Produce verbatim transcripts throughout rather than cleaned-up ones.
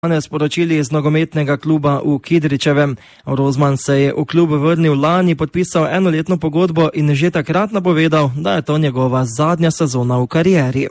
Danes sporočili iz nogometnega kluba v Kidričevem. Rozman se je v klub vrnil lani, podpisal enoletno pogodbo in že takrat napovedal, da je to njegova zadnja sezona v karieri.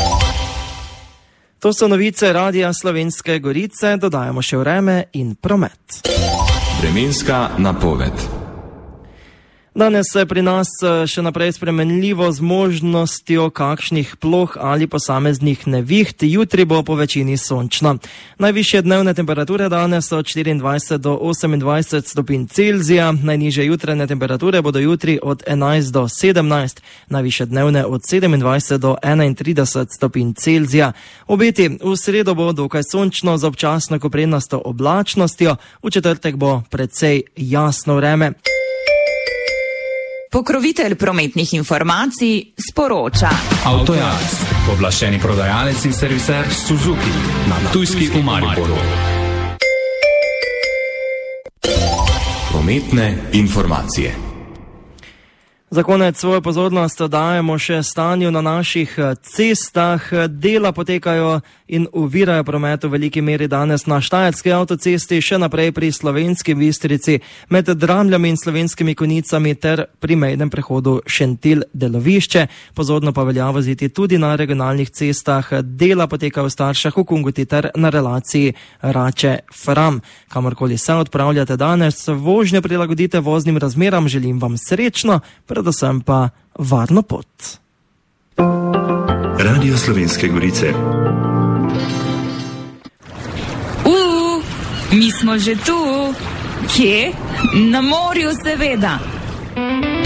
To so novice Radia Slovenske Gorice, dodajamo še vreme in promet. Vremenska napoved. Danes se pri nas še naprej spremenljivo z možnostjo kakšnih ploh ali posameznih neviht, jutri bo po večini sončno. Najvišje dnevne temperature danes so od štiriindvajset do osemindvajset stopinj Celzija, najnižje jutranje temperature bodo jutri od enajst do sedemnajst, najvišje dnevne od sedemindvajset do enaintrideset stopinj Celzija. Obeti v sredo bo dokaj sončno z občasno koprenasto oblačnostjo, v četrtek bo precej jasno vreme. Pokrovitelj prometnih informacij sporoča. Avtojaz, pooblaščeni prodajalec in serviser Suzuki na Ptujski v Mariboru. Prometne informacije. Za konec svojo pozornost dajemo še stanju na naših cestah. Dela potekajo in ovirajo promet v veliki meri danes na Štajerski avtocesti, še naprej pri Slovenski Bistrici, med Dramljami in Slovenskimi Konjicami ter pri mejnem prehodu Šentilj-Delovišče. Pozorno pa velja voziti tudi na regionalnih cestah. Dela potekajo v Staršah, v Kungoti ter na relaciji Rače-Fram. Kamorkoli se odpravljate danes, vožnjo prilagodite voznim razmeram, želim vam srečno, predvsem pa varno pot. Radio Slovenske Gorice. Uh, mi smo že tu. Kje? Na morju, seveda.